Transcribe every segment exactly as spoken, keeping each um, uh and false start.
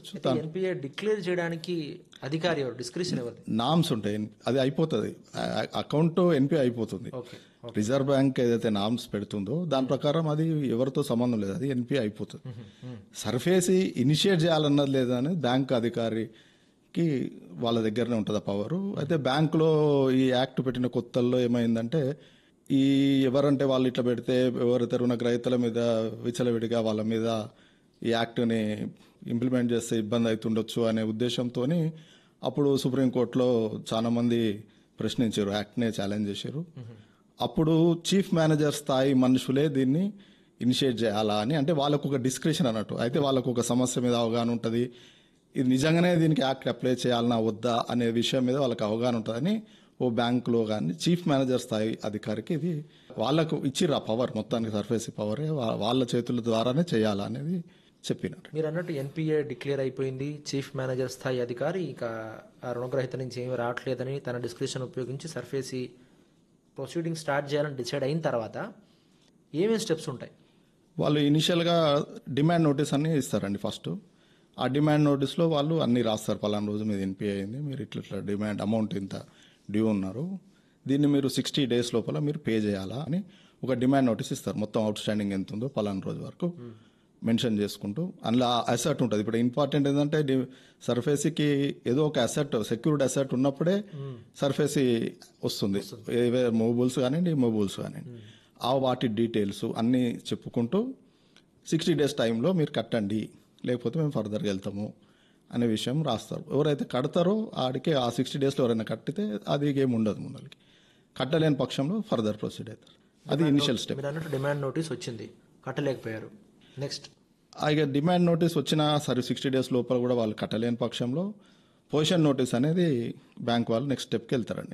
చేసుకోవచ్చు. NPA declare చేయడానికి అధికారి ఎవరు, డిస్క్రిప్షన్ ఎవరు? నామ్స్ ఉంటాయి, అది అయిపోతుంది, అకౌంట్ ఎన్పిఏ అయిపోతుంది. రిజర్వ్ బ్యాంక్ ఏదైతే నామ్స్ పెడుతుందో దాని ప్రకారం అది ఎవరితో సంబంధం లేదు, అది ఎన్పిఏ అయిపోతుంది. సర్ఫేసి ఇనిషియేట్ చేయాలన్నది లేదని బ్యాంక్ అధికారికి వాళ్ళ దగ్గరనే ఉంటుంది ఆ పవరు. అయితే బ్యాంకులో ఈ యాక్ట్ పెట్టిన కొత్తల్లో ఏమైందంటే, ఈ ఎవరంటే వాళ్ళు ఇట్లా పెడితే ఎవరైతే రుణగ్రహీతల మీద విచలవిడిగా వాళ్ళ మీద ఈ యాక్ట్ని ఇంప్లిమెంట్ చేస్తే ఇబ్బంది అవుతుండొచ్చు అనే ఉద్దేశంతో అప్పుడు సుప్రీంకోర్టులో చాలా మంది ప్రశ్నించారు, యాక్ట్నే ఛాలెంజ్ చేశారు. అప్పుడు చీఫ్ మేనేజర్ స్థాయి మనుషులే దీన్ని ఇనిషియేట్ చేయాలా అని, అంటే వాళ్ళకు ఒక డిస్క్రిప్షన్ అన్నట్టు. అయితే వాళ్ళకు ఒక సమస్య మీద అవగాహన ఉంటుంది, ఇది నిజంగానే దీనికి యాక్ట్ అప్లై చేయాలన్నా వద్దా అనే విషయం మీద వాళ్ళకి అవగాహన ఉంటుందని ఓ బ్యాంకులో కానీ చీఫ్ మేనేజర్ స్థాయి అధికారికి ఇది వాళ్ళకు ఇచ్చిర్రు ఆ పవర్, మొత్తానికి సర్ఫేసీ పవరే వాళ్ళ చేతుల ద్వారానే చేయాలా అనేది చెప్పినారు. మీరు అన్నట్టు ఎన్పిఏ డిక్లేర్ అయిపోయింది, చీఫ్ మేనేజర్ స్థాయి అధికారి ఇక ఆ రుణగ్రహీత నుంచి ఏమీ రావట్లేదని తన డిస్క్రిప్షన్ ఉపయోగించి సర్ఫేసీ ప్రొసీడింగ్ స్టార్ట్ చేయాలని డిసైడ్ అయిన తర్వాత ఏమేమి స్టెప్స్ ఉంటాయి? వాళ్ళు ఇనిషియల్గా డిమాండ్ నోటీస్ అన్ని ఇస్తారండి. ఫస్ట్ ఆ డిమాండ్ నోటీస్లో వాళ్ళు అన్ని రాస్తారు, పలానా రోజు మీద ఎన్పిఏ అయింది, మీరు ఇట్లా ఇట్లా డిమాండ్ అమౌంట్ ఇంత డ్యూ ఉన్నారు, దీన్ని మీరు సిక్స్టీ డేస్ లోపల మీరు పే చేయాలా అని ఒక డిమాండ్ నోటీస్ ఇస్తారు. మొత్తం అవుట్ స్టాండింగ్ ఎంత ఉందో పలానా రోజు వరకు మెన్షన్ చేసుకుంటూ అందులో అసెట్ ఉంటుంది. ఇప్పుడు ఇంపార్టెంట్ ఏంటంటే సర్ఫేసీకి ఏదో ఒక అసెట్, సెక్యూర్డ్ అసెట్ ఉన్నప్పుడే సర్ఫేసీ వస్తుంది, ఏవే మూవబుల్స్ కానివ్వండి మూవబుల్స్ కానివ్వండి, ఆ వాటి డీటెయిల్స్ అన్నీ చెప్పుకుంటూ సిక్స్టీ డేస్ టైంలో మీరు కట్టండి, లేకపోతే మేము ఫర్దర్గా వెళ్తాము అనే విషయం రాస్తారు. ఎవరైతే కడతారో ఆడికి ఆ సిక్స్టీ డేస్లో ఎవరైనా కట్టితే అది ఏమి ఉండదు, ముందరికి కట్టలేని పక్షంలో ఫర్దర్ ప్రొసీడ్ అవుతారు. అది ఇనిషియల్ స్టెప్. డిమాండ్ నోటీస్ వచ్చింది, కట్టలేకపోయారు, నెక్స్ట్ ఇక డిమాండ్ నోటీస్ వచ్చినా సరే సిక్స్టీ డేస్ లోపల కూడా వాళ్ళు కట్టలేని పక్షంలో పొజిషన్ నోటీస్ అనేది బ్యాంక్ వాళ్ళు నెక్స్ట్ స్టెప్కి వెళ్తారండి.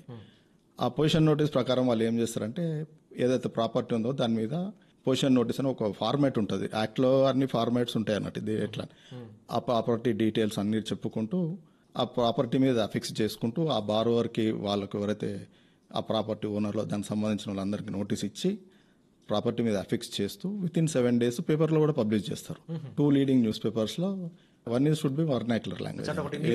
ఆ పొజిషన్ నోటీస్ ప్రకారం వాళ్ళు ఏం చేస్తారంటే, ఏదైతే ప్రాపర్టీ ఉందో దాని మీద పొజిషన్ నోటీస్ అని ఒక ఫార్మాట్ ఉంటుంది, యాక్ట్లో అన్ని ఫార్మాట్స్ ఉంటాయి అన్నట్టు. ఇది ఎట్లా ఆ ప్రాపర్టీ డీటెయిల్స్ అన్ని చెప్పుకుంటూ ఆ ప్రాపర్టీ మీద ఫిక్స్ చేసుకుంటూ ఆ బారోవర్కి వాళ్ళకు ఎవరైతే ఆ ప్రాపర్టీ ఓనర్లో దానికి సంబంధించిన వాళ్ళందరికీ నోటీస్ ఇచ్చి ప్రాపర్టీ మీద అఫిక్స్ చేస్తూ విత్ ఇన్ సెవెన్ డేస్ పేపర్లో కూడా పబ్లిష్ చేస్తారు. టూ లీడింగ్ న్యూస్ పేపర్స్లో one is should be vernacular language,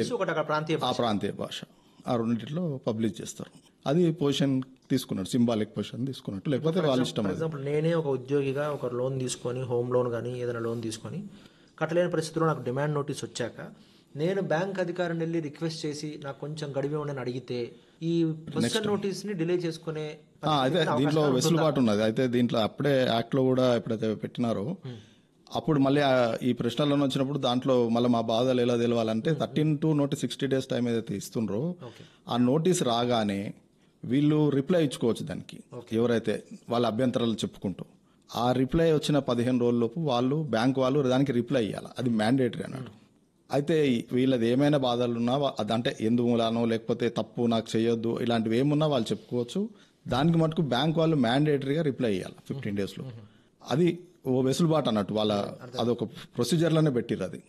ఆ ప్రాంతీయ భాష, ఆ రెండింటిలో పబ్లిష్ చేస్తారు. అది పొజిషన్ తీసుకున్నట్టు, సింబాలిక్ పొజిషన్ తీసుకున్నట్టు, లేకపోతే వాళ్ళ ఇష్టం. ఫర్ ఎగ్జాంపుల్ నేనే ఒక ఉద్యోగిగా ఒక లోన్ తీసుకొని, హోమ్ లోన్ కానీ ఏదైనా లోన్ తీసుకొని కట్టలేని పరిస్థితిలో నాకు డిమాండ్ నోటీస్ వచ్చాక నేను బ్యాంక్ అధికారిని వెళ్ళి రిక్వెస్ట్ చేసి నాకు కొంచెం గడివి ఉండని అడిగితే ఈ పొజిషన్ నోటీస్ ని డిలే చేసుకునే అయితే దీంట్లో వెసులుబాటు ఉన్నది. అయితే దీంట్లో అప్పుడే యాక్ట్ లో కూడా ఎప్పుడైతే పెట్టినారో అప్పుడు మళ్ళీ ఈ ప్రశ్నలను వచ్చినప్పుడు దాంట్లో మళ్ళీ మా బాధలు ఎలా తెలవాలంటే thirteen to notice sixty days time ఏదైతే ఇస్తుండ్రో ఆ నోటీస్ రాగానే వీళ్ళు రిప్లై ఇచ్చుకోవచ్చు దానికి, ఎవరైతే వాళ్ళ అభ్యంతరాలు చెప్పుకుంటూ. ఆ రిప్లై వచ్చిన పదిహేను రోజుల్లోపు వాళ్ళు బ్యాంక్ వాళ్ళు దానికి రిప్లై ఇవ్వాలి, అది మ్యాండేటరీ అన్నాడు. అయితే వీళ్ళది ఏమైనా బాధలు ఉన్నా అదంటే ఎందుకు మూలానో లేకపోతే తప్పు నాకు చేయొద్దు ఇలాంటివి ఏమున్నా వాళ్ళు చెప్పుకోవచ్చు. దానికి మటుకు బ్యాంక్ వాళ్ళు మ్యాండేటరీగా రిప్లై ఇవ్వాలి ఫిఫ్టీన్ డేస్లో. అది ఓ వెసులుబాటు అన్నట్టు, వాళ్ళ అదొక ప్రొసీజర్లోనే పెట్టిరు అది.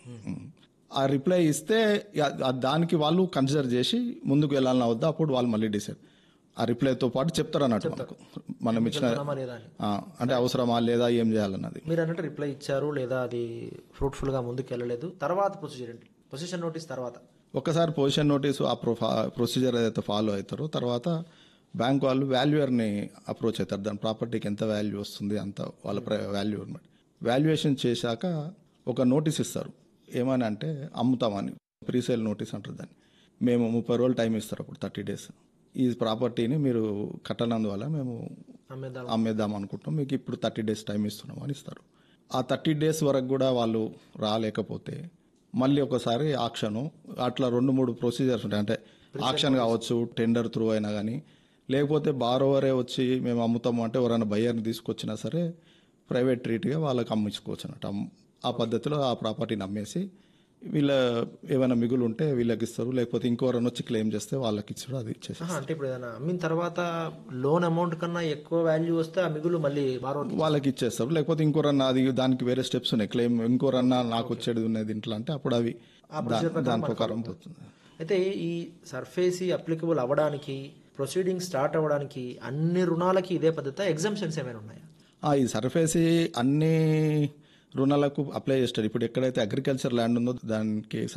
ఆ రిప్లై ఇస్తే దానికి వాళ్ళు కన్సిడర్ చేసి ముందుకు వెళ్ళాలన్నా వద్దా అప్పుడు వాళ్ళు మళ్ళీ డిసైడ్ ఆ రిప్లైతో పాటు చెప్తారు అన్నట్టు మనకు, మనం ఇచ్చిన అంటే అవసరమా లేదా ఏం చేయాలన్నది. మీరు అన్నట్టు రిప్లై ఇచ్చారు లేదా అది ఫ్రూట్ఫుల్ గా ముందుకు వెళ్ళలేదు, తర్వాత ప్రొసీజర్ ఏంటి? పొజిషన్ నోటీస్ తర్వాత ఒకసారి పొజిషన్ నోటీసు ఆ ప్రొసీజర్ ఏదైతే ఫాలో అవుతారో తర్వాత బ్యాంక్ వాళ్ళు వాల్యూయర్ని అప్రోచ్ అవుతారు. దాని ప్రాపర్టీకి ఎంత వాల్యూ వస్తుంది అంత వాళ్ళ వాల్యూ అనమాట. వాల్యుయేషన్ చేశాక ఒక నోటీస్ ఇస్తారు, ఏమని అంటే అమ్ముతామని, ప్రీసేల్ నోటీస్ అంటారు దాన్ని. మేము ముప్పై రోజులు టైం ఇస్తారు, అప్పుడు థర్టీ డేస్ ఈ ప్రాపర్టీని మీరు కట్టనందువల్ల మేము అమ్మేద్దాం అనుకుంటున్నాం, మీకు ఇప్పుడు థర్టీ డేస్ టైం ఇస్తున్నాం అని ఇస్తారు. ఆ థర్టీ డేస్ వరకు కూడా వాళ్ళు రాలేకపోతే మళ్ళీ ఒకసారి ఆక్షను, అట్లా రెండు మూడు ప్రొసీజర్స్ ఉంటాయి. అంటే ఆక్షన్ కావచ్చు, టెండర్ త్రూ అయినా కానీ, లేకపోతే బారోవరే వచ్చి మేము అమ్ముతాము అంటే ఎవరైనా బయ్యర్ని తీసుకొచ్చినా సరే ప్రైవేట్ ట్రీట్గా వాళ్ళకి అమ్మించుకోవచ్చు అన్నట్టు. ఆ పద్ధతిలో ఆ ప్రాపర్టీని అమ్మేసి వీళ్ళ ఏమైనా మిగులు ఉంటే వీళ్ళకి ఇస్తారు, లేకపోతే ఇంకోరైనా వచ్చి క్లెయిమ్ చేస్తే వాళ్ళకి ఇచ్చారు, అది ఇచ్చేసి. అంటే ఇప్పుడు ఏదైనా అమ్మిన తర్వాత లోన్ అమౌంట్ కన్నా ఎక్కువ వాల్యూ వస్తే ఆ మిగులు మళ్ళీ వాళ్ళకి ఇచ్చేస్తారు, లేకపోతే ఇంకోరన్నా అది దానికి వేరే స్టెప్స్ ఉన్నాయి, క్లెయిమ్ ఇంకోరన్నా నాకు వచ్చేది ఉన్నది ఇంట్లో అంటే అప్పుడు అవి దాని ప్రకారం పోతుంది. అయితే ఈ సర్ఫేసీ అప్లికబుల్ అవ్వడానికి, ప్రొసీడింగ్ స్టార్ట్ అవ్వడానికి అన్ని రుణాలకి ఇదే పద్ధతి, ఎగ్జామ్షన్స్ ఏమైనా ఉన్నాయా? ఈ సర్ఫేసీ అన్ని రుణాలకు అప్లై చేస్తారు. ఇప్పుడు ఎక్కడైతే అగ్రికల్చర్ ల్యాండ్ ఉందో దానికి